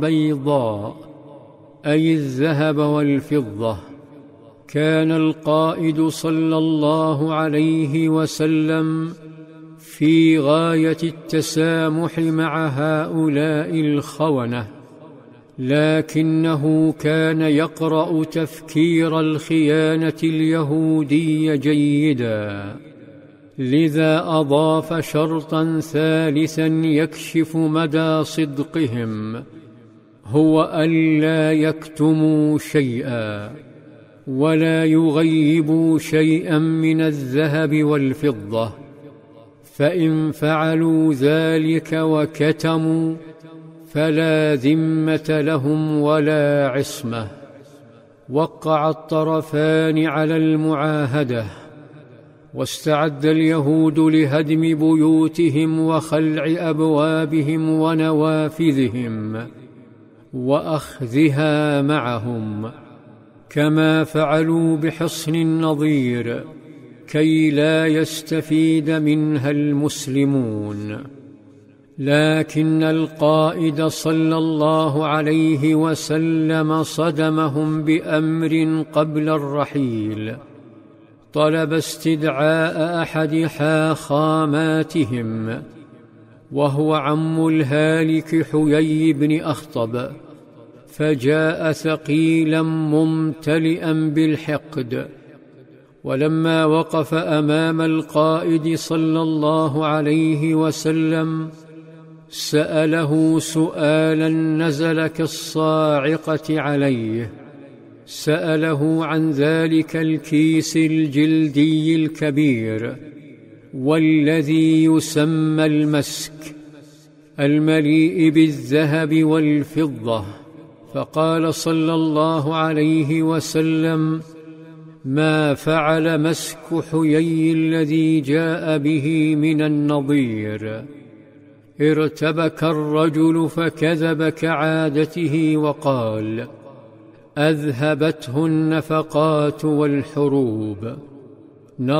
بيضاء، أي الذهب والفضة. كان القائد صلى الله عليه وسلم في غاية التسامح مع هؤلاء الخونة، لكنه كان يقرأ تفكير الخيانة اليهودي جيداً، لذا أضاف شرطاً ثالثاً يكشف مدى صدقهم، هو ألا يكتموا شيئاً ولا يغيبوا شيئاً من الذهب والفضة، فإن فعلوا ذلك وكتموا فلا ذمة لهم ولا عصمة. وقع الطرفان على المعاهدة، واستعد اليهود لهدم بيوتهم وخلع أبوابهم ونوافذهم وأخذها معهم، كما فعلوا بحصن النضير كي لا يستفيد منها المسلمون. لكن القائد صلى الله عليه وسلم صدمهم بأمر قبل الرحيل، طلب استدعاء أحد حاخاماتهم، وهو عم الهالك حيي بن أخطب، فجاء ثقيلا ممتلئا بالحقد. ولما وقف أمام القائد صلى الله عليه وسلم سأله سؤالا نزل كالصاعقة عليه، سأله عن ذلك الكيس الجلدي الكبير والذي يسمى المسك المليء بالذهب والفضة، فقال صلى الله عليه وسلم: ما فعل مسك حيي الذي جاء به من النضير؟ ارتبك الرجل فكذب كعادته وقال: أذهبته النفقات والحروب.